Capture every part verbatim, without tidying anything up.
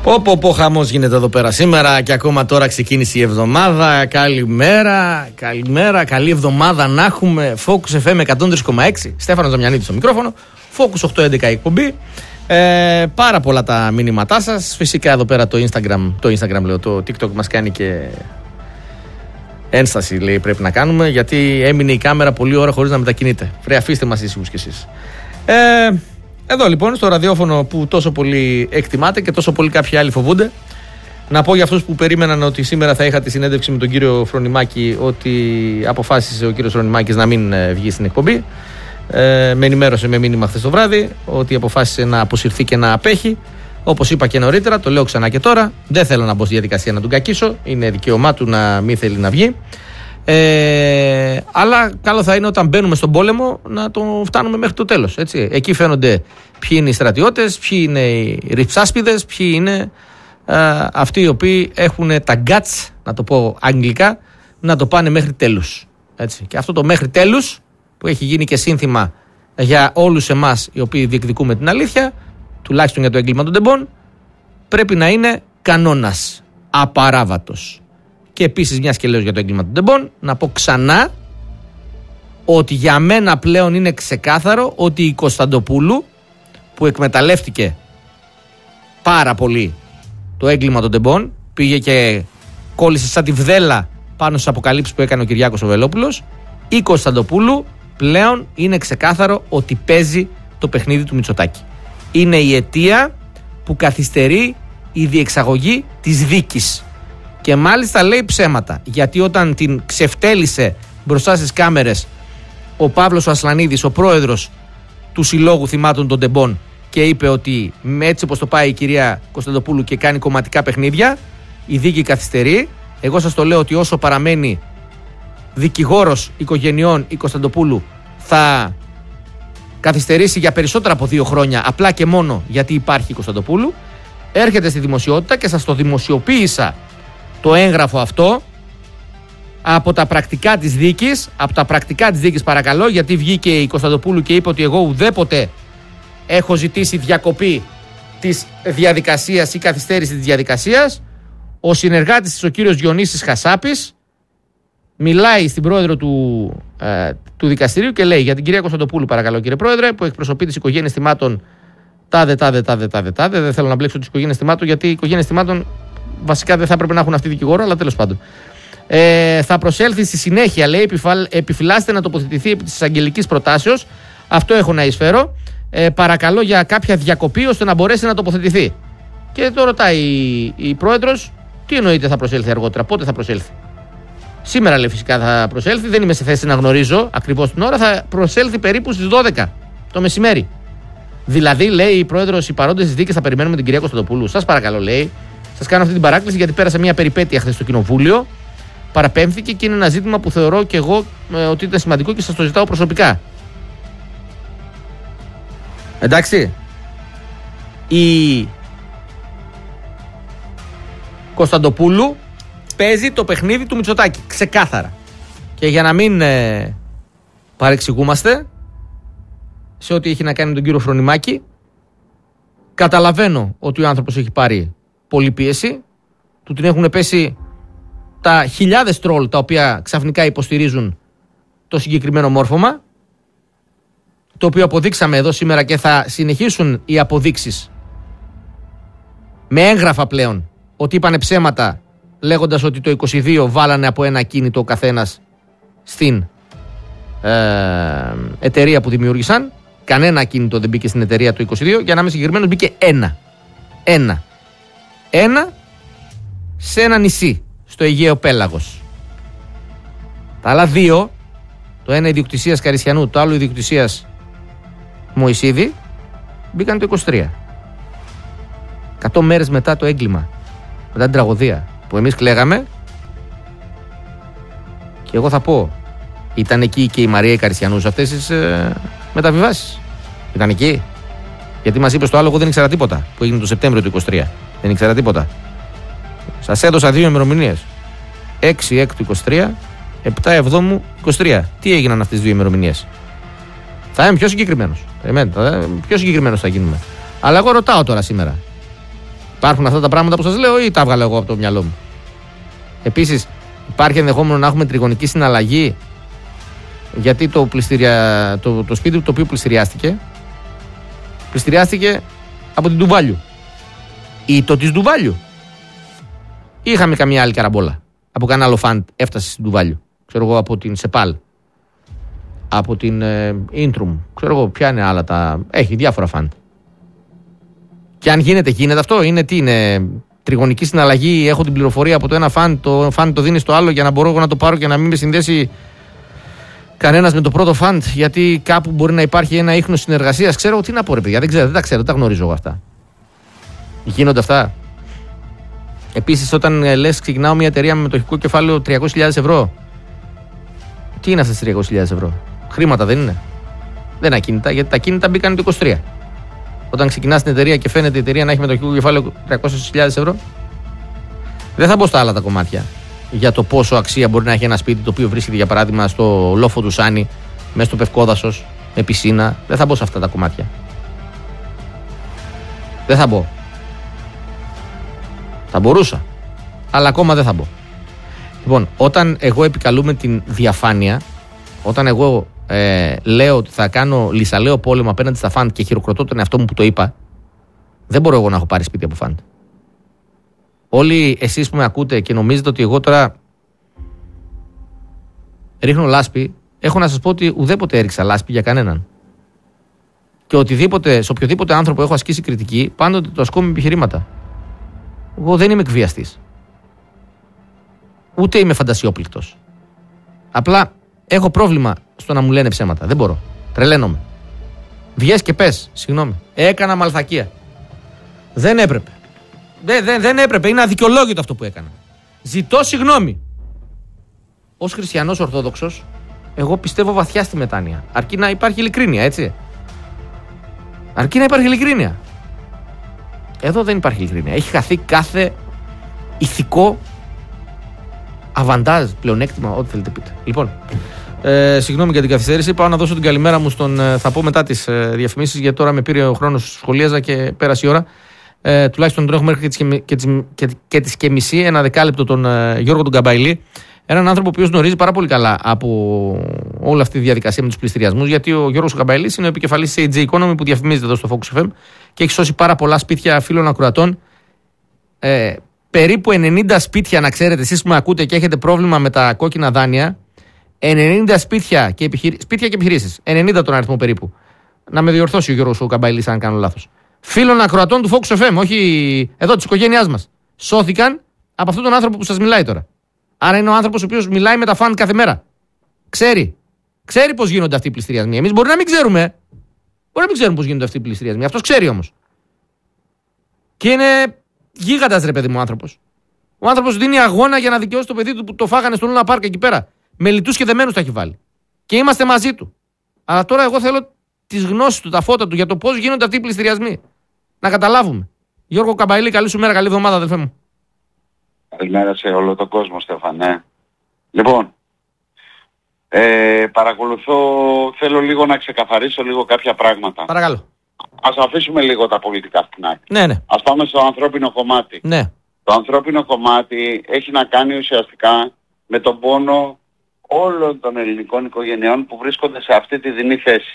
Πω πω πω χαμός γίνεται εδώ πέρα σήμερα και ακόμα τώρα ξεκίνησε η εβδομάδα. Καλημέρα, καλημέρα, καλή εβδομάδα να έχουμε. Focus εφ εμ εκατόν τρία κόμμα έξι, Στέφανος Δαμιανίδης στο μικρόφωνο. Focus οκτώ έντεκα εκπομπή. ε, Πάρα πολλά τα μηνύματά σας. Φυσικά εδώ πέρα το Instagram, το Instagram λέω, το TikTok μας κάνει και ένσταση, λέει, πρέπει να κάνουμε, γιατί έμεινε η κάμερα πολλή ώρα χωρίς να μετακινείται. Βρε, αφήστε μας ήσυχους κι εσείς. ε, Εδώ λοιπόν στο ραδιόφωνο που τόσο πολύ εκτιμάτε και τόσο πολύ κάποιοι άλλοι φοβούνται, να πω για αυτούς που περίμεναν ότι σήμερα θα είχα τη συνέντευξη με τον κύριο Φρονιμάκη, ότι αποφάσισε ο κύριος Φρονιμάκης να μην βγει στην εκπομπή. ε, Με ενημέρωσε με μήνυμα χθες το βράδυ ότι αποφάσισε να αποσυρθεί και να απέχει. Όπως είπα και νωρίτερα, το λέω ξανά και τώρα, δεν θέλω να μπω στη διαδικασία να τον κακίσω, είναι δικαίωμά του να μην θέλει να βγει. Ε, αλλά καλό θα είναι όταν μπαίνουμε στον πόλεμο να τον φτάνουμε μέχρι το τέλος, έτσι. Εκεί φαίνονται ποιοι είναι οι στρατιώτες, ποιοι είναι οι ριψάσπιδες, ποιοι είναι ε, αυτοί οι οποίοι έχουν τα guts, να το πω αγγλικά, να το πάνε μέχρι τέλους, έτσι. Και αυτό το μέχρι τέλους που έχει γίνει και σύνθημα για όλους εμάς οι οποίοι διεκδικούμε την αλήθεια, τουλάχιστον για το έγκλημα των τεμπών, πρέπει να είναι κανόνας, απαράβατος. Και επίσης, μιας και λέω για το έγκλημα των τεμπών, να πω ξανά ότι για μένα πλέον είναι ξεκάθαρο ότι η Κωνσταντοπούλου, που εκμεταλλεύτηκε πάρα πολύ το έγκλημα των τεμπών, πήγε και κόλλησε σαν τη βδέλα πάνω στις αποκαλύψεις που έκανε ο Κυριάκος ο Βελόπουλος, η Κωνσταντοπούλου πλέον είναι ξεκάθαρο ότι παίζει το παιχνίδι του Μητσοτάκη. Είναι η αιτία που καθυστερεί η διεξαγωγή της δίκης. Και μάλιστα λέει ψέματα, γιατί όταν την ξεφτέλησε μπροστά στις κάμερες ο Παύλος ο Ασλανίδης, ο πρόεδρος του Συλλόγου Θυμάτων των Τεμπών, και είπε ότι έτσι όπως το πάει η κυρία Κωνσταντοπούλου και κάνει κομματικά παιχνίδια, η δίκη καθυστερεί. Εγώ σας το λέω ότι όσο παραμένει δικηγόρος οικογενειών η Κωνσταντοπούλου, θα καθυστερήσει για περισσότερα από δύο χρόνια, απλά και μόνο γιατί υπάρχει η Κωνσταντοπούλου. Έρχεται στη δημοσιότητα και σας το δημοσιοποίησα το έγγραφο αυτό από τα πρακτικά της δίκης, από τα πρακτικά της δίκης παρακαλώ, γιατί βγήκε η Κωνσταντοπούλου και είπε ότι εγώ ουδέποτε έχω ζητήσει διακοπή της διαδικασίας ή καθυστέρηση της διαδικασίας. Ο συνεργάτης της, ο κύριος Διονύσης Χασάπης, μιλάει στην πρόεδρο του, ε, του δικαστηρίου και λέει για την κυρία Κωνσταντοπούλου, παρακαλώ κύριε πρόεδρε, που εκπροσωπεί τις οικογένειες θυμάτων τάδε, τάδε, τάδε, τάδε, τάδε. Δεν θέλω να μπλέξω τις οικογένειες θυμάτων, γιατί οι οικογένειες θυμάτων βασικά δεν θα έπρεπε να έχουν αυτή δικηγόρο, αλλά τέλος πάντων. Ε, θα προσέλθει στη συνέχεια, λέει, επιφυλ, επιφυλάσσεται να τοποθετηθεί επί της αγγελικής προτάσεως. Αυτό έχω να εισφέρω. Ε, παρακαλώ για κάποια διακοπή ώστε να μπορέσει να τοποθετηθεί. Και το ρωτάει η, η πρόεδρος, τι εννοείται θα προσέλθει αργότερα, πότε θα προσέλθει. Σήμερα λέει φυσικά θα προσέλθει, δεν είμαι σε θέση να γνωρίζω ακριβώς την ώρα, θα προσέλθει περίπου στις δώδεκα το μεσημέρι. Δηλαδή, λέει η πρόεδρος, οι παρόντες της δίκης θα περιμένουμε την κυρία Κωνσταντοπούλου. Σας παρακαλώ, λέει, σας κάνω αυτή την παράκληση γιατί πέρασε μια περιπέτεια χθες στο κοινοβούλιο. Παραπέμφθηκε και είναι ένα ζήτημα που θεωρώ και εγώ ε, ότι ήταν σημαντικό και σας το ζητάω προσωπικά. Εντάξει. Η Κωνσταντοπούλου παίζει το παιχνίδι του Μητσοτάκη. Ξεκάθαρα. Και για να μην ε, παρεξηγούμαστε σε ό,τι έχει να κάνει με τον κύριο Φρονιμάκη, καταλαβαίνω ότι ο άνθρωπος έχει πάρει πολλή πίεση. Του την έχουν πέσει τα χιλιάδες τρόλ τα οποία ξαφνικά υποστηρίζουν το συγκεκριμένο μόρφωμα, το οποίο αποδείξαμε εδώ σήμερα και θα συνεχίσουν οι αποδείξεις με έγγραφα πλέον ότι είπανε ψέματα λέγοντας ότι το είκοσι δύο βάλανε από ένα κίνητο ο καθένας στην ε, εταιρεία που δημιούργησαν. Κανένα κίνητο δεν μπήκε στην εταιρεία το είκοσι δύο, για να είμαι συγκεκριμένος μπήκε ένα. Ένα. Ένα σε ένα νησί στο Αιγαίο Πέλαγος. Τα άλλα δύο, το ένα ιδιοκτησίας Καρισιανού, το άλλο ιδιοκτησίας Μωυσίδη, μπήκαν το είκοσι τρία. Εκατό μέρες μετά το έγκλημα, μετά την τραγωδία που εμείς κλαίγαμε. Και εγώ θα πω, ήταν εκεί και η Μαρία η Καρισιανού σε αυτές τις ε, μεταβιβάσεις. Ήταν εκεί. Γιατί μας είπε στο άλογο δεν ήξερα τίποτα, που έγινε το Σεπτέμβριο του είκοσι τρία. Δεν ήξερα τίποτα. Σας έδωσα δύο ημερομηνίες. έξι έκτου είκοσι τρία, επτά εβδόμου είκοσι τρία. Τι έγιναν αυτές τις δύο ημερομηνίες? Θα είμαι πιο συγκεκριμένος. Πιο συγκεκριμένος θα γίνουμε. Αλλά εγώ ρωτάω τώρα σήμερα. Υπάρχουν αυτά τα πράγματα που σας λέω ή τα έβγαλα εγώ από το μυαλό μου? Επίσης, υπάρχει ενδεχόμενο να έχουμε τριγωνική συναλλαγή, γιατί το, πληστηρια... το, το σπίτι το οποίο πληστηριάστηκε πληστηριάστηκε από την Ντουβάλιου ή το της Ντουβάλιου. Είχαμε καμία άλλη καραμπόλα από κανένα άλλο φαντ έφτασε στην Ντουβάλιου, ξέρω εγώ, από την Σεπάλ, από την ε, Ίντρουμ, ξέρω εγώ ποια είναι άλλα τα... Έχει διάφορα φαντ. Και αν γίνεται, γίνεται αυτό, είναι τι είναι, τριγωνική συναλλαγή, έχω την πληροφορία από το ένα φαντ, το φαντ το δίνει στο άλλο για να μπορώ εγώ να το πάρω και να μην με συνδέσει κανένας με το πρώτο φαντ, γιατί κάπου μπορεί να υπάρχει ένα ίχνος συνεργασίας. Ξέρω τι να πω, ρε παιδιά, δεν ξέρω, δεν τα ξέρω, δεν τα γνωρίζω εγώ αυτά. Γίνονται αυτά? Επίσης, όταν ε, λες ξεκινάω μια εταιρεία με μετοχικό κεφάλαιο τριακόσιες χιλιάδες ευρώ, τι είναι αυτές τις τριακόσιες χιλιάδες ευρώ? Χρήματα δεν είναι? Δεν είναι ακίνητα, γιατί τα ακίνητα μπήκαν το είκοσι τρία. Όταν ξεκινάς την εταιρεία και φαίνεται η εταιρεία να έχει μετοχικό κεφάλαιο τριακόσιες χιλιάδες ευρώ, δεν θα μπω στα άλλα τα κομμάτια για το πόσο αξία μπορεί να έχει ένα σπίτι το οποίο βρίσκεται, για παράδειγμα, στο λόφο του Σάνι, μέσα στο Πευκόδασος, με πισίνα. Δεν θα μπω σε αυτά τα κομμάτια. Δεν θα μπω. Θα μπορούσα, αλλά ακόμα δεν θα μπω. Λοιπόν, όταν εγώ επικαλούμε την διαφάνεια, όταν εγώ ε, λέω ότι θα κάνω λυσαλαίο πόλεμο απέναντι στα φαντ και χειροκροτώ τον εαυτό μου που το είπα, δεν μπορώ εγώ να έχω πάρει σπίτι από φαντ. Όλοι εσείς που με ακούτε και νομίζετε ότι εγώ τώρα ρίχνω λάσπη, έχω να σας πω ότι ουδέποτε έριξα λάσπη για κανέναν. Και οτιδήποτε, σε οποιοδήποτε άνθρωπο έχω ασκήσει κριτική, πάντοτε το ασκώ με επιχειρήματα. Εγώ δεν είμαι εκβιαστής. Ούτε είμαι φαντασιόπληκτος. Απλά έχω πρόβλημα στο να μου λένε ψέματα. Δεν μπορώ. Τρελαίνομαι. Βγες και πες, συγγνώμη, έκανα μαλθακία. Δεν έπρεπε. Δεν, δεν, δεν έπρεπε. Είναι αδικαιολόγητο αυτό που έκανα. Ζητώ συγγνώμη. Ως χριστιανός Ορθόδοξος, εγώ πιστεύω βαθιά στη μετάνοια. Αρκεί να υπάρχει ειλικρίνεια, έτσι. Αρκεί να υπάρχει ειλικρίνεια. Εδώ δεν υπάρχει ειλικρίνεια. Έχει χαθεί κάθε ηθικό αβαντάζ, πλεονέκτημα, ό,τι θέλετε πείτε. Λοιπόν, ε, συγγνώμη για την καθυστέρηση. Πάω να δώσω την καλημέρα μου στον. Θα πω μετά τις ε, διαφημίσεις, γιατί τώρα με πήρε ο χρόνος, σχολίαζα και πέρασε η ώρα. Ε, τουλάχιστον τον έχουμε μέχρι και τις και, και, και, και, και μισή, ένα δεκάλεπτο, τον ε, Γιώργο τον Καμπαϊλή. Έναν άνθρωπο ο οποίος γνωρίζει πάρα πολύ καλά από όλη αυτή τη διαδικασία με τους πληστηριασμούς, γιατί ο Γιώργος Καμπαϊλής είναι ο επικεφαλής της έι τζέι Economy που διαφημίζεται εδώ στο Focus εφ εμ και έχει σώσει πάρα πολλά σπίτια φίλων ακροατών. Ε, περίπου ενενήντα σπίτια, να ξέρετε, εσείς που με ακούτε και έχετε πρόβλημα με τα κόκκινα δάνεια. ενενήντα σπίτια και, επιχειρη... σπίτια και επιχειρήσεις. ενενήντα τον αριθμό περίπου. Να με διορθώσει ο Γιώργος ο Καμπαϊλής, αν κάνω λάθος. Φίλων ακροατών του Focus εφ εμ, όχι εδώ της οικογένειάς μας. Σώθηκαν από αυτόν τον άνθρωπο που σας μιλάει τώρα. Άρα είναι ο άνθρωπος ο οποίος μιλάει με τα φαν κάθε μέρα. Ξέρει. Ξέρει πώς γίνονται αυτοί οι πληστηριασμοί. Εμείς μπορεί να μην ξέρουμε. Μπορεί να μην ξέρουμε πώς γίνονται αυτοί οι πληστηριασμοί. Αυτός ξέρει όμως. Και είναι γίγαντας, ρε παιδί μου, ο άνθρωπος. Ο άνθρωπος δίνει αγώνα για να δικαιώσει το παιδί του που το φάγανε στον Λούνα Πάρκ εκεί πέρα. Με λιτούς και δεμένους τα έχει βάλει. Και είμαστε μαζί του. Αλλά τώρα εγώ θέλω τις γνώσεις του, τα φώτα του για το πώς γίνονται αυτοί οι πληστηριασμοί. Να καταλάβουμε. Γιώργο Καμπαϊλή, καλή σου μέρα, καλή εβδομάδα, αδελφέ μου. Καλημέρα σε όλο τον κόσμο, Στέφανε. Λοιπόν, ε, παρακολουθώ, θέλω λίγο να ξεκαθαρίσω λίγο κάποια πράγματα. Παρακαλώ. Ας αφήσουμε λίγο τα πολιτικά στην άκρη. Ναι, ναι. Ας πάμε στο ανθρώπινο κομμάτι. Ναι. Το ανθρώπινο κομμάτι έχει να κάνει ουσιαστικά με τον πόνο όλων των ελληνικών οικογενειών που βρίσκονται σε αυτή τη δεινή θέση.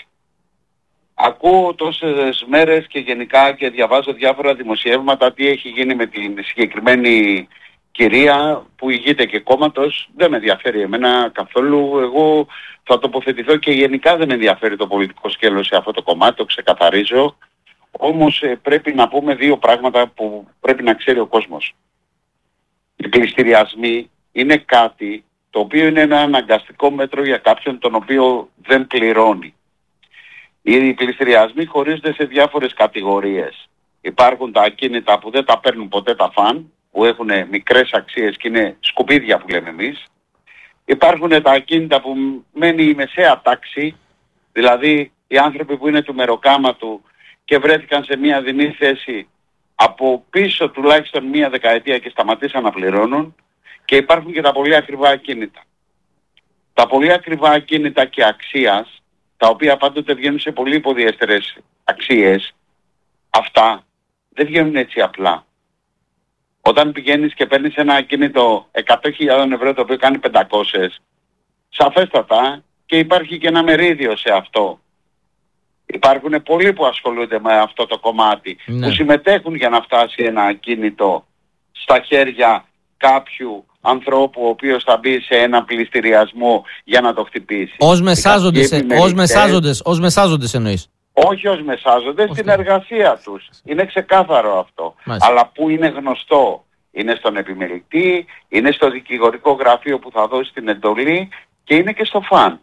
Ακούω τόσες μέρες και γενικά και διαβάζω διάφορα δημοσιεύματα τι έχει γίνει με την συγκεκριμένη κυρία που ηγείται και κόμματος. Δεν με ενδιαφέρει εμένα καθόλου. Εγώ θα τοποθετηθώ και γενικά δεν με ενδιαφέρει το πολιτικό σκέλος σε αυτό το κομμάτι, το ξεκαθαρίζω. Όμως ε, πρέπει να πούμε δύο πράγματα που πρέπει να ξέρει ο κόσμος. Οι πληστηριασμοί είναι κάτι το οποίο είναι ένα αναγκαστικό μέτρο για κάποιον τον οποίο δεν πληρώνει. Οι πληστηριασμοί χωρίζονται σε διάφορες κατηγορίες. Υπάρχουν τα ακίνητα που δεν τα παίρνουν ποτέ τα φαν, που έχουν μικρές αξίες και είναι σκουπίδια που λέμε εμείς. Υπάρχουν τα ακίνητα που μένει η μεσαία τάξη, δηλαδή οι άνθρωποι που είναι του μεροκάματου και βρέθηκαν σε μια δεινή θέση από πίσω τουλάχιστον μία δεκαετία και σταματήσαν να πληρώνουν, και υπάρχουν και τα πολύ ακριβά ακίνητα. Τα πολύ ακριβά ακίνητα και αξίας, τα οποία πάντοτε βγαίνουν σε πολύ υποδιέστερες αξίες, αυτά δεν βγαίνουν έτσι απλά. Όταν πηγαίνεις και παίρνεις ένα ακίνητο εκατό χιλιάδες ευρώ το οποίο κάνει πεντακόσιες, σαφέστατα και υπάρχει και ένα μερίδιο σε αυτό. Υπάρχουν πολλοί που ασχολούνται με αυτό το κομμάτι, ναι, που συμμετέχουν για να φτάσει ένα ακίνητο στα χέρια κάποιου ανθρώπου ο οποίος θα μπει σε ένα πληστηριασμό για να το χτυπήσει. Ως μεσάζοντες, ως μεσάζοντες, ως μεσάζοντες εννοείς. Όχι ως μεσάζοντες, στην εργασία τους. Είναι ξεκάθαρο αυτό. Μάλιστα. Αλλά που είναι γνωστό. Είναι στον επιμελητή, είναι στο δικηγορικό γραφείο που θα δώσει την εντολή και είναι και στο φαν.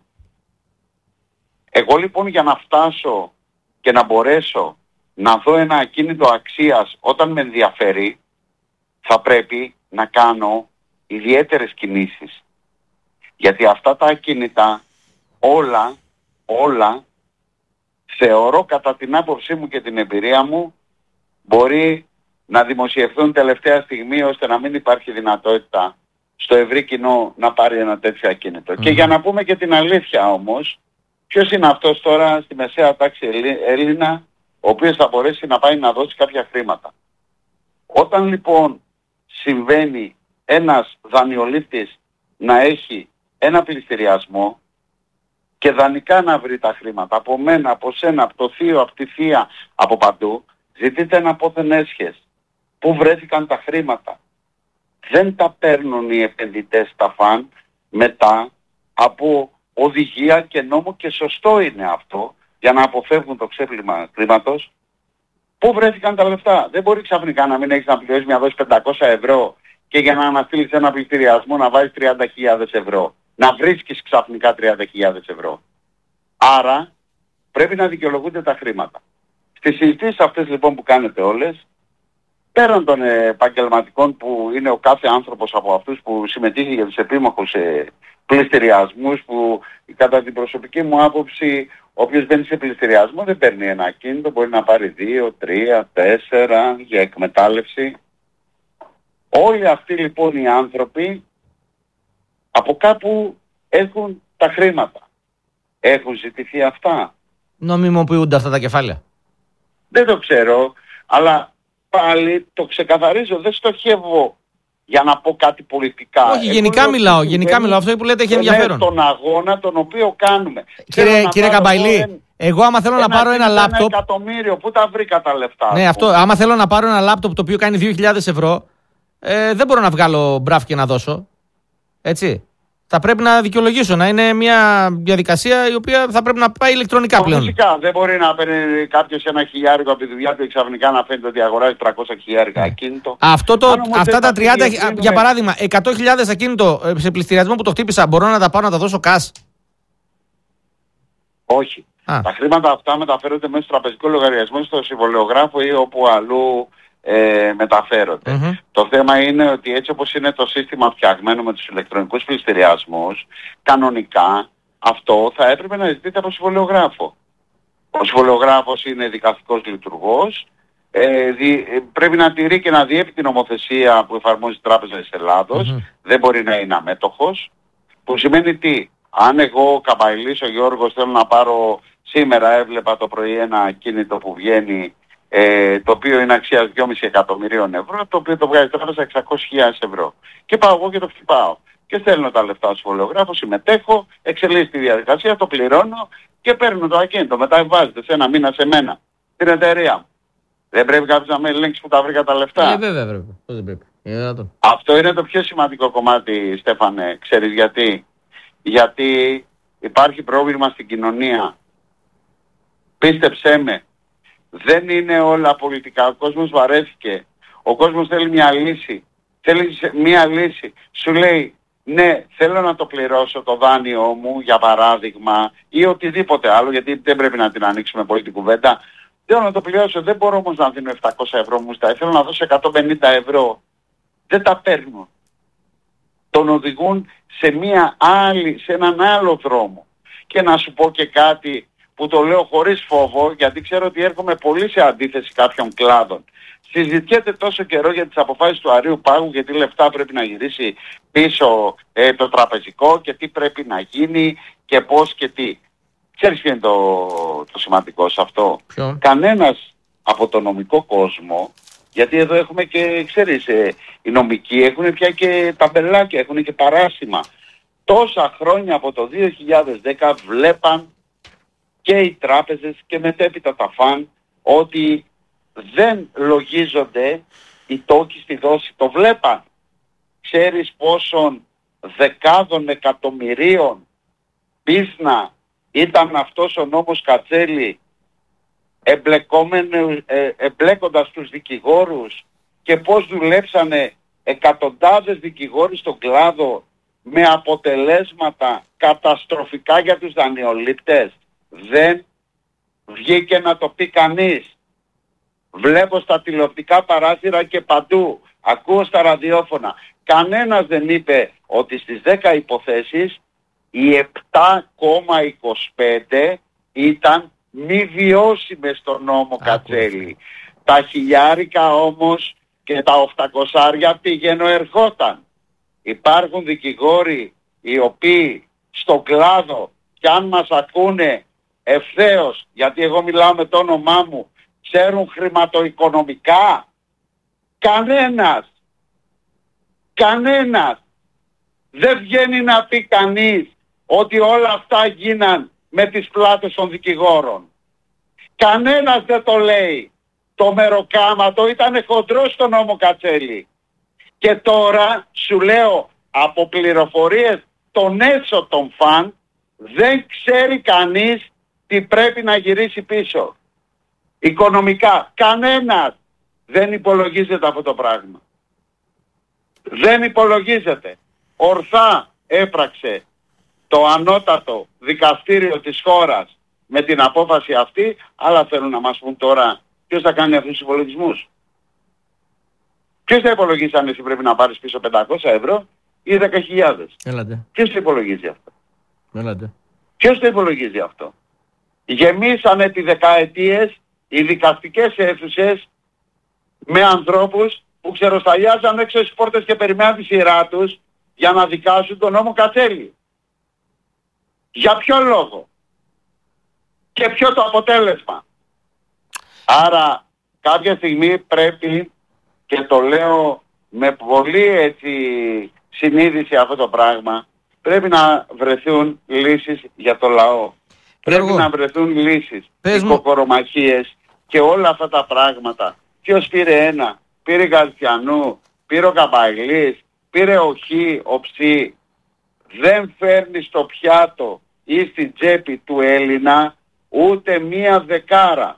Εγώ λοιπόν για να φτάσω και να μπορέσω να δω ένα ακίνητο αξίας όταν με ενδιαφέρει, θα πρέπει να κάνω ιδιαίτερες κινήσεις. Γιατί αυτά τα ακίνητα όλα, όλα θεωρώ κατά την άποψή μου και την εμπειρία μου μπορεί να δημοσιευθούν τελευταία στιγμή ώστε να μην υπάρχει δυνατότητα στο ευρύ κοινό να πάρει ένα τέτοιο ακίνητο. Mm. Και για να πούμε και την αλήθεια όμως, ποιος είναι αυτός τώρα στη μεσαία τάξη Έλληνα ο οποίος θα μπορέσει να πάει να δώσει κάποια χρήματα. Όταν λοιπόν συμβαίνει ένας δανειολήπτης να έχει ένα πληστηριασμό και δανεικά να βρει τα χρήματα από μένα, από σένα, από το θείο, από τη θεία, από παντού, ζητείτε να πόθεν έσχες. Πού βρέθηκαν τα χρήματα. Δεν τα παίρνουν οι επενδυτές τα φαν μετά από οδηγία και νόμο και σωστό είναι αυτό για να αποφεύγουν το ξέπλυμα χρήματος. Πού βρέθηκαν τα λεφτά. Δεν μπορεί ξαφνικά να μην έχεις να πληρώσεις να δώσεις πεντακόσια ευρώ και για να αναστείλεις ένα πληστηριασμό να βάζεις τριάντα χιλιάδες ευρώ. Να βρίσκεις ξαφνικά τριάντα χιλιάδες ευρώ. Άρα πρέπει να δικαιολογούνται τα χρήματα. Στις συζητήσεις αυτές λοιπόν που κάνετε όλες, πέραν των επαγγελματικών που είναι ο κάθε άνθρωπος από αυτούς που συμμετείχε για τους επίμαχους ε, πληστηριασμούς, που κατά την προσωπική μου άποψη όποιος μπαίνει σε πληστηριασμό δεν παίρνει ένα ακίνητο, μπορεί να πάρει δύο, τρία, τέσσερα για εκμετάλλευση. Όλοι αυτοί λοιπόν οι άνθρωποι από κάπου έχουν τα χρήματα. Έχουν ζητηθεί αυτά. Νομιμοποιούνται αυτά τα κεφάλαια. Δεν το ξέρω, αλλά πάλι το ξεκαθαρίζω, δεν στοχεύω για να πω κάτι πολιτικά. Όχι, γενικά εγώ μιλάω, γενικά μιλάω, αυτό που λέτε έχει ενδιαφέρον. Τον αγώνα τον οποίο κάνουμε. Κύριε, κύριε Καμπαϊλή, ένα, εγώ άμα θέλω ένα, να πάρω ένα λάπτοπ... Ένα εκατομμύριο, πού τα βρήκα τα λεφτά. Ναι, αυτό, άμα θέλω να πάρω ένα λάπτοπ το οποίο κάνει δύο χιλιάδες ευρώ, ε, δεν μπορώ να βγάλω μπραφ και να δώσω. Έτσι. Θα πρέπει να δικαιολογήσω, να είναι μια διαδικασία η οποία θα πρέπει να πάει ηλεκτρονικά πλέον. Φυσικά, δεν μπορεί να παίρνει κάποιος ένα χιλιάρικο από τη δουλειά του και ξαφνικά να φαίνεται ότι αγοράζει τριακόσια χιλιάρικα ακίνητο. Αυτό το, αυτά τα τριάντα, γίνουμε... για παράδειγμα, εκατό χιλιάδες ακίνητο σε πληστηριασμό που το χτύπησα, μπορώ να τα πάω να τα δώσω cash? Όχι. Α. Τα χρήματα αυτά μεταφέρονται μέσα στο τραπεζικό λογαριασμό, στο συμβολιογράφο ή όπου αλλού ε, μεταφέρονται. Mm-hmm. Το θέμα είναι ότι έτσι όπως είναι το σύστημα φτιαγμένο με τους ηλεκτρονικούς πληστηριασμούς, κανονικά αυτό θα έπρεπε να ζητείται από συμβολιογράφο. Ο συμβολιογράφος είναι δικαστικός λειτουργός, ε, δι, ε, πρέπει να τηρεί και να διέπει την νομοθεσία που εφαρμόζει η Τράπεζα της Ελλάδος, mm-hmm. δεν μπορεί να είναι αμέτωχος, που σημαίνει τι? Αν εγώ ο Καμπαϊλής, ο Γιώργος, θέλω να πάρω, σήμερα έβλεπα το πρωί ένα ακίνητο που βγαίνει, ε, το οποίο είναι αξίας δυόμισι εκατομμυρίων ευρώ, το οποίο το βγάζει τράπεζα εξακόσιες χιλιάδες ευρώ. Και πάω εγώ και το χτυπάω. Και στέλνω τα λεφτά στο συμβολιογράφο, συμμετέχω, εξελίσσει τη διαδικασία, το πληρώνω και παίρνω το ακίνητο. Μετά βάζετε σε ένα μήνα σε μένα την εταιρεία μου. Δεν πρέπει κάποιος να με ελέγξει που τα βρήκα τα λεφτά. Ε, βέβαια, βέβαια. Δεν πρέπει. Αυτό είναι το πιο σημαντικό κομμάτι, Στέφανε. Ξέρεις γιατί? Γιατί υπάρχει πρόβλημα στην κοινωνία. Πίστεψέ με, δεν είναι όλα πολιτικά. Ο κόσμος βαρέθηκε. Ο κόσμος θέλει μια λύση. Θέλει μια λύση. Σου λέει, ναι, θέλω να το πληρώσω το δάνειό μου, για παράδειγμα, ή οτιδήποτε άλλο, γιατί δεν πρέπει να την ανοίξουμε πολύ την κουβέντα. Θέλω να το πληρώσω, δεν μπορώ όμως να δίνω επτακόσια ευρώ μου στα. Θέλω να δώσω εκατόν πενήντα ευρώ. Δεν τα παίρνω. Τον οδηγούν σε, μια άλλη, σε έναν άλλο δρόμο. Και να σου πω και κάτι που το λέω χωρίς φόβο, γιατί ξέρω ότι έρχομαι πολύ σε αντίθεση κάποιων κλάδων. Συζητιέται τόσο καιρό για τις αποφάσεις του Αρείου Πάγου, γιατί λεφτά πρέπει να γυρίσει πίσω ε, το τραπεζικό και τι πρέπει να γίνει και πώς και τι. Ξέρεις ποιο είναι το, το σημαντικό σε αυτό? Ποιο? Κανένας από το νομικό κόσμο Γιατί εδώ έχουμε και, ξέρεις, ε, οι νομικοί έχουν πια και ταμπελάκια, έχουν και παράσημα. Τόσα χρόνια από το δύο χιλιάδες δέκα βλέπαν και οι τράπεζες και μετέπειτα τα φαν ότι δεν λογίζονται οι τόκοι στη δόση. Το βλέπαν. Ξέρεις πόσων δεκάδων εκατομμυρίων πίσνα ήταν αυτός ο νόμος Κατσέλη ε, εμπλέκοντας τους δικηγόρους και πώς δουλέψανε εκατοντάδες δικηγόροι στον κλάδο με αποτελέσματα καταστροφικά για τους δανειολήπτες. Δεν βγήκε να το πει κανείς. Βλέπω στα τηλεοπτικά παράθυρα και παντού, ακούω στα ραδιόφωνα. Κανένας δεν είπε ότι στις δέκα υποθέσεις οι επτά κόμμα είκοσι πέντε ήταν μη βιώσιμες στον νόμο Κατσέλη. Τα χιλιάρικα όμως και τα οχτακοσάρια πήγαινε ερχόταν. Υπάρχουν δικηγόροι οι οποίοι στον κλάδο, κι αν μας ακούνε ευθέως, γιατί εγώ μιλάω με το όνομά μου, ξέρουν χρηματοοικονομικά. Κανένας. Κανένας. Δεν βγαίνει να πει κανείς ότι όλα αυτά γίναν με τις πλάτες των δικηγόρων. Κανένας δεν το λέει. Το μεροκάματο ήταν χοντρό στο νόμο Κατσέλη. Και τώρα σου λέω από πληροφορίες των έσω των φαν δεν ξέρει κανείς τι πρέπει να γυρίσει πίσω. Οικονομικά κανένας δεν υπολογίζεται αυτό το πράγμα. Δεν υπολογίζεται. Ορθά έπραξε το ανώτατο δικαστήριο της χώρας με την απόφαση αυτή, αλλά θέλουν να μας πούν τώρα ποιος θα κάνει αυτούς τους υπολογισμούς. Ποιος θα υπολογίσει αν εσύ πρέπει να πάρεις πίσω πεντακόσια ευρώ ή δέκα χιλιάδες. Έλατε. Ποιος το υπολογίζει αυτό. Έλατε. Ποιος το υπολογίζει αυτό. Γεμίσανε επί δεκαετίες οι δικαστικές αίθουσες με ανθρώπους που ξεροσταλιάζαν έξω στις πόρτες και περιμέναν τη σειρά τους για να δικάσουν τον νόμο Κατσέλη. Για ποιο λόγο. Και ποιο το αποτέλεσμα. Άρα κάποια στιγμή πρέπει, και το λέω με πολύ έτσι συνείδηση αυτό το πράγμα, πρέπει να βρεθούν λύσεις για το λαό. Πρέπει να βρεθούν λύσεις. Οι κοκορομαχίες και όλα αυτά τα πράγματα. Ποιος πήρε ένα, πήρε Γαλτιανού, πήρε ο Καπαγλής, πήρε ο Χ, ο Ψ. Δεν φέρνει στο πιάτο ή στην τσέπη του Έλληνα ούτε μία δεκάρα.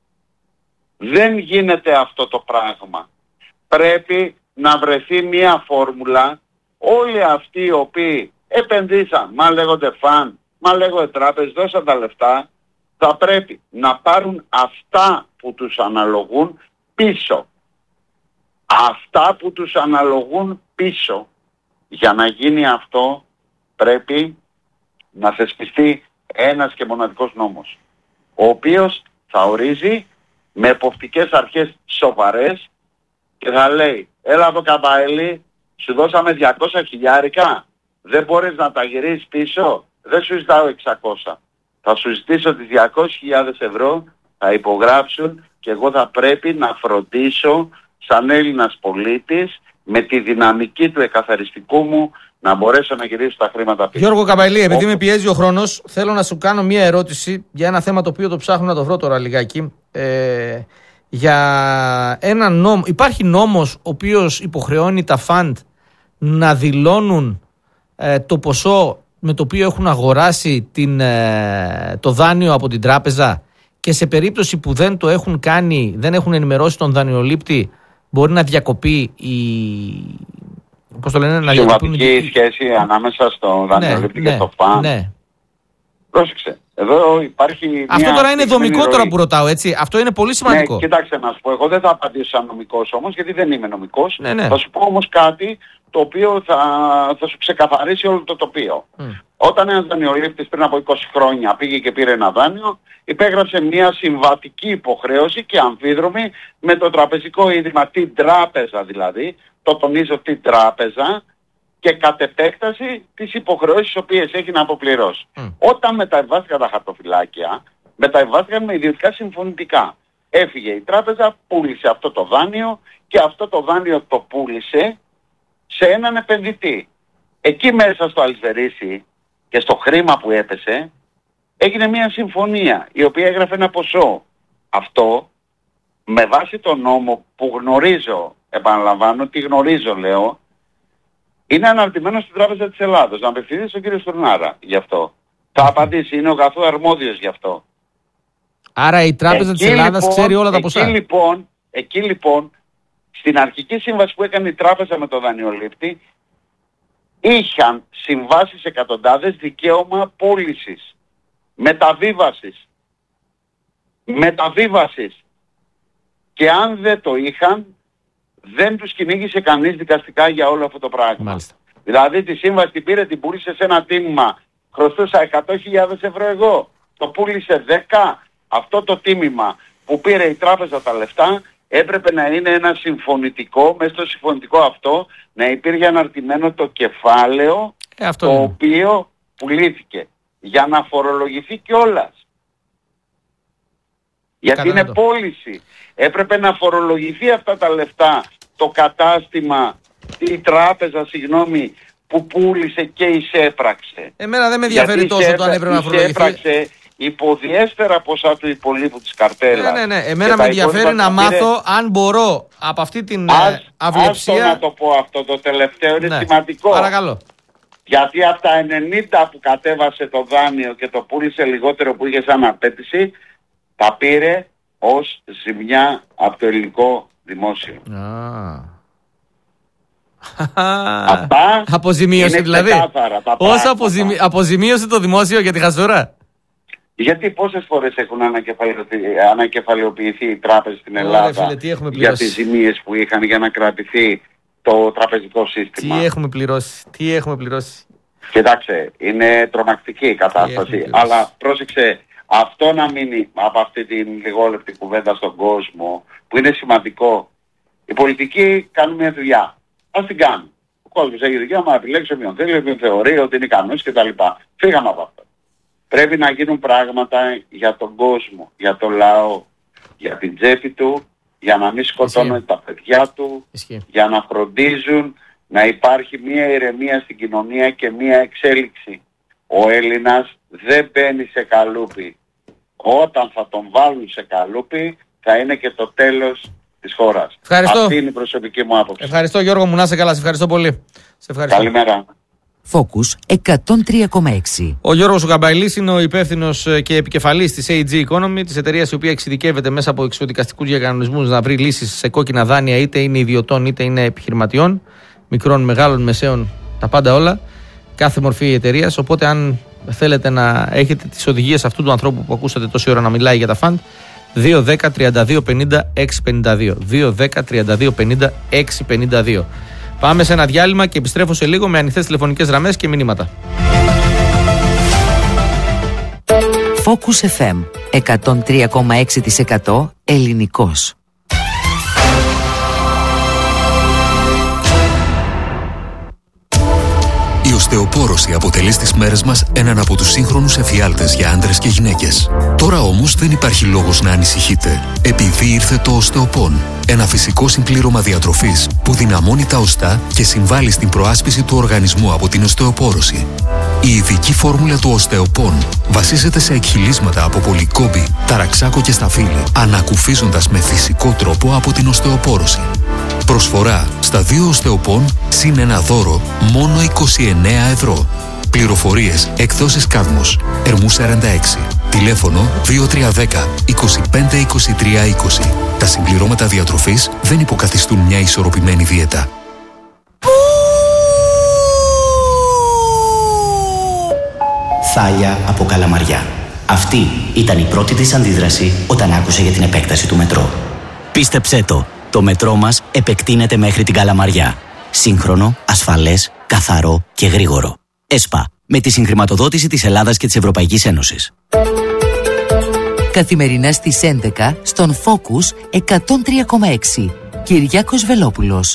Δεν γίνεται αυτό το πράγμα. Πρέπει να βρεθεί μία φόρμουλα. Όλοι αυτοί οι οποίοι επενδύσαν, μα λέγονται φαν, μα λέγονται τράπεζες, δώσαν τα λεφτά, θα πρέπει να πάρουν αυτά που τους αναλογούν πίσω. Αυτά που τους αναλογούν πίσω. Για να γίνει αυτό πρέπει να θεσπιστεί ένας και μοναδικός νόμος, ο οποίος θα ορίζει με εποπτικές αρχές σοβαρές και θα λέει, έλα από Καμπαέλη, σου δώσαμε διακόσια χιλιάρικα, δεν μπορείς να τα γυρίσεις πίσω, δεν σου ζητάω εξακόσια. Θα σου ζητήσω τις διακόσιες χιλιάδες ευρώ, θα υπογράψουν και εγώ θα πρέπει να φροντίσω σαν Έλληνας πολίτης με τη δυναμική του εκαθαριστικού μου να μπορέσω να γυρίσω τα χρήματα πίσω. Γιώργο Καπαηλή, επειδή με πιέζει ο χρόνος, θέλω να σου κάνω μία ερώτηση για ένα θέμα το οποίο το ψάχνω να το βρω τώρα λιγάκι. Ε, για ένα νόμο. Υπάρχει νόμος ο οποίος υποχρεώνει τα φαντ να δηλώνουν ε, το ποσό με το οποίο έχουν αγοράσει την, ε, το δάνειο από την τράπεζα και σε περίπτωση που δεν το έχουν κάνει, δεν έχουν ενημερώσει τον δανειολήπτη, μπορεί να διακοπεί η... Πώς το λένε, να συμβατική σχέση ανάμεσα στο δανειολήπτη ναι, και στο φαν. Ναι. Πρόσεξε. Εδώ υπάρχει. Αυτό τώρα είναι δομικό ροή. Τώρα που ρωτάω, έτσι. Αυτό είναι πολύ σημαντικό. Ναι, κοίταξε να σου πω. Εγώ δεν θα απαντήσω σαν νομικός όμως, γιατί δεν είμαι νομικός. Ναι, ναι. Θα σου πω όμως κάτι το οποίο θα, θα σου ξεκαθαρίσει όλο το τοπίο. Mm. Όταν ένας δανειολήπτης πριν από είκοσι χρόνια πήγε και πήρε ένα δάνειο, υπέγραψε μια συμβατική υποχρέωση και αμφίδρομη με το τραπεζικό ίδρυμα, την τράπεζα δηλαδή, το τονίζω την τράπεζα, και κατ' επέκταση τις υποχρεώσεις τις οποίες έχει να αποπληρώσει. Mm. Όταν μεταβιβάστηκαν τα χαρτοφυλάκια, μεταβιβάστηκαν με ιδιωτικά συμφωνητικά. Έφυγε η τράπεζα, πούλησε αυτό το δάνειο και αυτό το δάνειο το πούλησε σε έναν επενδυτή. Εκεί μέσα στο αλυσβερίσι και στο χρήμα που έπεσε έγινε μια συμφωνία η οποία έγραφε ένα ποσό. Αυτό με βάση τον νόμο που γνωρίζω, επαναλαμβάνω τι γνωρίζω λέω, είναι αναρτημένο στην Τράπεζα της Ελλάδος. Να απευθυνθεί στον κύριο Στουρνάρα γι' αυτό. Θα απαντήσει, είναι ο καθού αρμόδιος γι' αυτό. Άρα η Τράπεζα εκεί της Ελλάδας λοιπόν, ξέρει όλα τα ποσά. Εκεί λοιπόν, εκεί λοιπόν, στην αρχική σύμβαση που έκανε η Τράπεζα με τον δανειολήπτη, είχαν συμβάσεις εκατοντάδες δικαίωμα πώλησης, μεταβίβασης. Μεταβίβασης. Και αν δεν το είχαν, δεν τους κυνήγησε κανείς δικαστικά για όλο αυτό το πράγμα. Μάλιστα. Δηλαδή τη σύμβαση την πήρε, την πούλησε σε ένα τίμημα. Χρωστούσα εκατό χιλιάδες ευρώ εγώ. Το πούλησε δέκα. Αυτό το τίμημα που πήρε η τράπεζα τα λεφτά έπρεπε να είναι ένα συμφωνητικό, μέσα στο συμφωνητικό αυτό να υπήρχε αναρτημένο το κεφάλαιο ε, αυτό το είναι. οποίο πουλήθηκε για να φορολογηθεί κιόλας. Γιατί είναι πώληση. Έπρεπε να φορολογηθεί αυτά τα λεφτά το κατάστημα, η τράπεζα, συγγνώμη, που πούλησε και εισέπραξε. Εμένα δεν με ενδιαφέρει τόσο το αν έπρεπε να φορολογηθεί. Εισέπραξε υποδιέστερα ποσά του υπολείπου της καρτέλας. Ναι, ναι, ναι. Εμένα με ενδιαφέρει να μάθω αν μπορώ από αυτή την ας, αυλεψία... Άστο να το πω αυτό το τελευταίο, είναι ναι, σημαντικό. Παρακαλώ. Γιατί από τα ενενήντα που κατέβασε το δάνειο και το πούλησε λιγότερο που είχε σαν απέτηση, τα πήρε ως ζημιά από το ελληνικό δημόσιο. Ah. Αυτά αποζημίωση είναι δηλαδή. Ως αποζημί... αποζημίωσε το δημόσιο για τη χαζούρα. Γιατί πόσες φορές έχουν ανακεφαλαιοποιηθεί οι τράπεζες στην Ελλάδα Ωραία, φίλε, για τις ζημίες που είχαν για να κρατηθεί το τραπεζικό σύστημα. Τι έχουμε πληρώσει, τι έχουμε πληρώσει. Κοιτάξτε, είναι τρομακτική η κατάσταση, αλλά πρόσεξε, αυτό να μείνει από αυτή την λιγόλεπτη κουβέντα στον κόσμο, που είναι σημαντικό. Οι πολιτικοί κάνουν μια δουλειά. Ας την κάνουν. Ο κόσμος έχει δικαίωμα να επιλέξει όποιον θέλει, όποιον θεωρεί ότι είναι ικανός κτλ. Φύγαμε από αυτό. Πρέπει να γίνουν πράγματα για τον κόσμο, για τον λαό, για την τσέπη του, για να μην σκοτώνουν τα παιδιά του, Ισχύει. για να φροντίζουν να υπάρχει μια ηρεμία στην κοινωνία και μια εξέλιξη. Ο Έλληνας δεν μπαίνει σε καλούπι. Όταν θα τον βάλουν σε καλούπι θα είναι και το τέλος της χώρας. Ευχαριστώ. Αυτή είναι η προσωπική μου άποψη. Ευχαριστώ Γιώργο μου, να είσαι καλά, σε ευχαριστώ πολύ. Σε ευχαριστώ. Καλημέρα. Focus εκατόν τρία κόμμα έξι. Ο Γιώργος Γαμπαϊλής είναι ο υπεύθυνος και επικεφαλής της έι τζι Economy, της εταιρείας η οποία εξειδικεύεται μέσα από εξωτικαστικούς διακανονισμούς να βρει λύσεις σε κόκκινα δάνεια, είτε είναι ιδιωτών είτε είναι επιχειρηματιών, μικρών, μεγάλων, μεσαίων, τα πάντα όλα, κάθε μορφή εταιρείας. Οπότε, αν θέλετε να έχετε τις οδηγίες αυτού του ανθρώπου που ακούσατε τόση ώρα να μιλάει για τα φαντ, δύο δέκα τριάντα δύο πενήντα έξι πενήντα δύο. δύο δέκα τριάντα δύο πενήντα έξι πενήντα δύο. Πάμε σε ένα διάλειμμα και επιστρέφω σε λίγο με ανοιχτές τηλεφωνικές γραμμές και μηνύματα. Focus εφ εμ εκατόν τρία κόμμα έξι τοις εκατό ελληνικός. Η οστεοπόρωση αποτελεί στις μέρες μας έναν από τους σύγχρονους εφιάλτες για άντρες και γυναίκες. Τώρα όμως δεν υπάρχει λόγος να ανησυχείτε, επειδή ήρθε το οστεοπόν. Ένα φυσικό συμπλήρωμα διατροφής που δυναμώνει τα οστά και συμβάλλει στην προάσπιση του οργανισμού από την οστεοπόρωση. Η ειδική φόρμουλα του οστεοπόν βασίζεται σε εκχυλίσματα από πολυκόμπη, ταραξάκο και σταφύλι, ανακουφίζοντας με φυσικό τρόπο από την οστεοπόρωση. Προσφορά στα δύο οστεοπόν συν ένα δώρο μόνο είκοσι εννέα ευρώ. Πληροφορίες εκδόσεις Κάδμος, Ερμού σαράντα έξι. Τηλέφωνο δύο τρία ένα μηδέν είκοσι πέντε είκοσι τρία είκοσι. Τα συμπληρώματα διατροφής δεν υποκαθιστούν μια ισορροπημένη δίαιτα. Θάλια από Καλαμαριά. Αυτή ήταν η πρώτη της αντίδραση όταν άκουσε για την επέκταση του μετρό. Πίστεψέ το, το μετρό μας επεκτείνεται μέχρι την Καλαμαριά. Σύγχρονο, ασφαλές, καθαρό και γρήγορο. ΕΣΠΑ, με τη συγχρηματοδότηση της Ελλάδας και της Ευρωπαϊκής Ένωσης. Καθημερινά στις έντεκα στον Focus εκατόν τρία κόμμα έξι. Κυριάκος Βελόπουλος.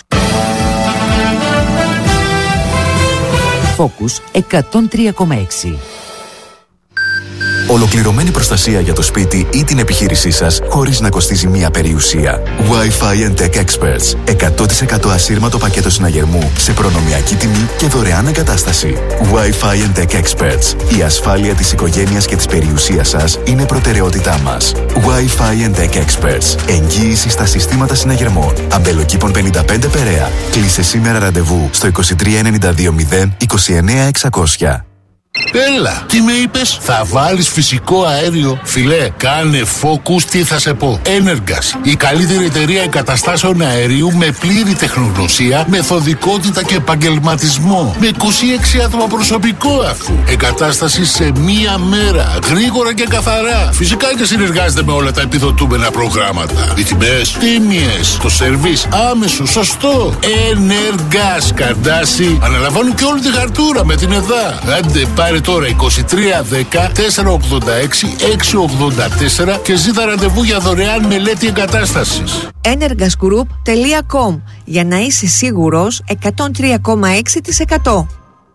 Focus εκατόν τρία κόμμα έξι. Ολοκληρωμένη προστασία για το σπίτι ή την επιχείρησή σας χωρίς να κοστίζει μία περιουσία. Wi-Fi and Tech Experts. εκατό τοις εκατό ασύρματο πακέτο συναγερμού σε προνομιακή τιμή και δωρεάν εγκατάσταση. Wi-Fi and Tech Experts. Η ασφάλεια της οικογένειας και της περιουσίας σας είναι προτεραιότητά μας. Wi-Fi and Tech Experts. Εγγύηση στα συστήματα συναγερμών. Αμπελοκήπων πενήντα πέντε Περαία. Κλείσε σήμερα ραντεβού στο είκοσι τρία ενενήντα δύο μηδέν είκοσι εννέα εξακόσια. Έλα, τι με είπες? Θα βάλεις φυσικό αέριο? Φιλέ, κάνε focus, τι θα σε πω. Energas, η καλύτερη εταιρεία εγκαταστάσεων αερίου με πλήρη τεχνογνωσία, μεθοδικότητα και επαγγελματισμό. Με είκοσι έξι άτομα προσωπικό αφού. Εγκατάσταση σε μία μέρα, γρήγορα και καθαρά. Φυσικά και συνεργάζεται με όλα τα επιδοτούμενα προγράμματα. Οι τιμές τίμιες, το σερβίς άμεσο, σωστό. Energas, Καρντάση, αναλαμβάνουν και όλη τη χαρτούρα με την ΕΔΑ. Άντε, πάρε τώρα είκοσι τρία δέκα τετρακόσια ογδόντα έξι εξακόσια ογδόντα τέσσερα και ζήτα ραντεβού για δωρεάν μελέτη εγκατάστασης. energas group τελεία com για να είσαι σίγουρος εκατόν τρία κόμμα έξι τοις εκατό.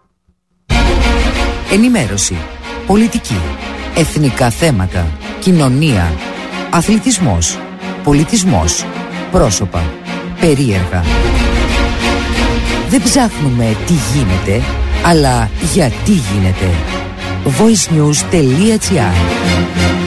Ενημέρωση, πολιτική, εθνικά θέματα, κοινωνία, αθλητισμός, πολιτισμός, πρόσωπα, περίεργα. Δεν ψάχνουμε τι γίνεται, αλλά γιατί γίνεται. voice news τελεία gr